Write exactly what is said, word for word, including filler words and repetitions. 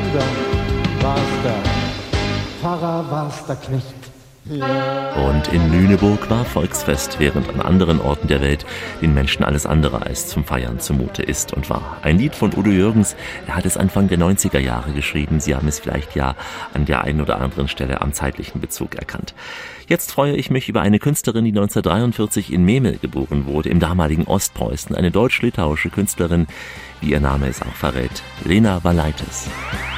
Wunder, war's der Pfarrer, war's der Knecht. Und in Lüneburg war Volksfest, während an anderen Orten der Welt den Menschen alles andere als zum Feiern zumute ist und war. Ein Lied von Udo Jürgens, er hat es Anfang der neunziger Jahre geschrieben. Sie haben es vielleicht ja an der einen oder anderen Stelle am zeitlichen Bezug erkannt. Jetzt freue ich mich über eine Künstlerin, die neunzehnhundertdreiundvierzig in Memel geboren wurde, im damaligen Ostpreußen. Eine deutsch-litauische Künstlerin, wie ihr Name es auch verrät, Lena Valaitis.